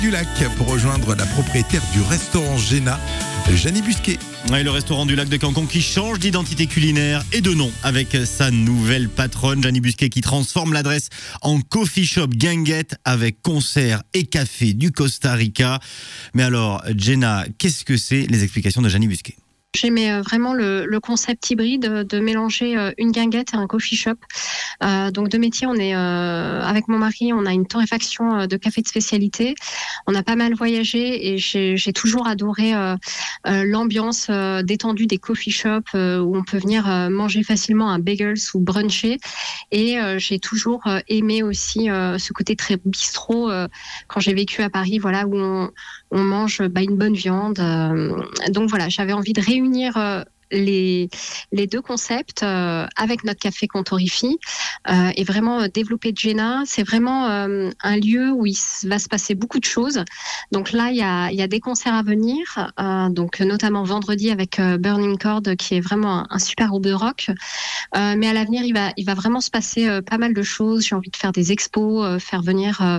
Du Lac pour rejoindre la propriétaire du restaurant Géna, Jeannie Busquet. Ouais, le restaurant du Lac de Cancon qui change d'identité culinaire et de nom avec sa nouvelle patronne, Jeannie Busquet, qui transforme l'adresse en coffee shop guinguette avec concert et café du Costa Rica. Mais alors, Géna, qu'est-ce que c'est? Les explications de Jeannie Busquet. J'aimais vraiment le concept hybride de mélanger une guinguette et un coffee shop. Donc de métier, on est avec mon mari, on a une torréfaction de café de spécialité. On a pas mal voyagé et j'ai toujours adoré l'ambiance détendue des coffee shops où on peut venir manger facilement un bagels ou bruncher. Et j'ai toujours aimé aussi ce côté très bistrot quand j'ai vécu à Paris, voilà, où on mange une bonne viande. Donc voilà, j'avais envie de réunir les deux concepts avec notre café qu'on torréfie et vraiment développer Géna. C'est vraiment un lieu où il va se passer beaucoup de choses. Donc là, il y a des concerts à venir, donc notamment vendredi avec Burning Chord, qui est vraiment un super groupe de rock. Mais à l'avenir, il va vraiment se passer pas mal de choses. J'ai envie de faire des expos, faire venir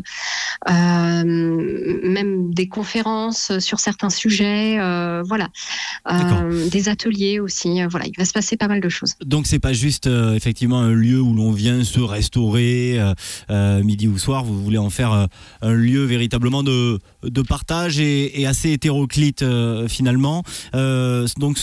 même des conférences sur certains sujets, voilà, des ateliers aussi. Voilà, il va se passer pas mal de choses. Donc c'est pas juste effectivement un lieu où l'on vient se restaurer midi ou soir. Vous voulez en faire un lieu véritablement de partage et assez hétéroclite finalement. Donc